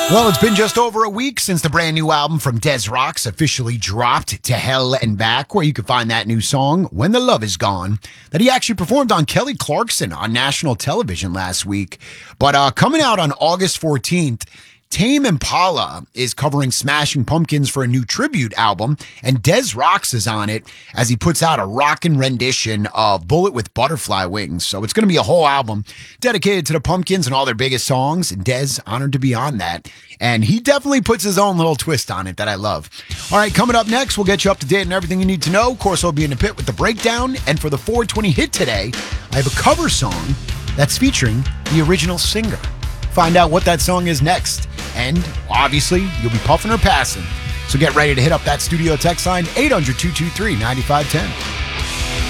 Well, it's been just over a week since the brand new album from Des Rocks officially dropped, To Hell and Back, where you can find that new song, When the Love Is Gone, that he actually performed on Kelly Clarkson on national television last week. But coming out on August 14th, Tame Impala is covering Smashing Pumpkins for a new tribute album, and Des Rocks is on it as he puts out a rockin' rendition of Bullet with Butterfly Wings. So it's going to be a whole album dedicated to the Pumpkins and all their biggest songs, and Des honored to be on that. And he definitely puts his own little twist on it that I love. All right, coming up next, we'll get you up to date on everything you need to know. Of course, I'll be in the pit with the breakdown, and for the 420 hit today, I have a cover song that's featuring the original singer. Find out what that song is next. And obviously, you'll be puffing or passing. So get ready to hit up that studio text line, 800-223-9510.